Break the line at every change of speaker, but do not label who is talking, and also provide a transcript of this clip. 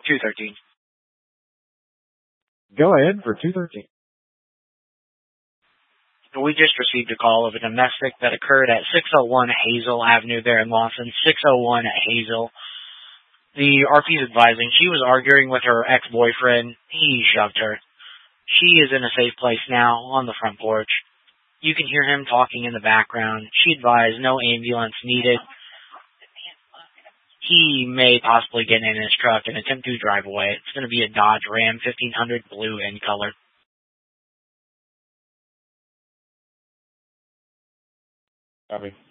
213.
Go ahead for 213.
We just received a call of a domestic that occurred at 601 Hazel Avenue there in Lawson. 601 Hazel. The RP is advising she was arguing with her ex-boyfriend. He shoved her. She is in a safe place now on the front porch. You can hear him talking in the background. She advised no ambulance needed. He may possibly get in his truck and attempt to drive away. It's going to be a Dodge Ram 1500 blue in color.
Copy.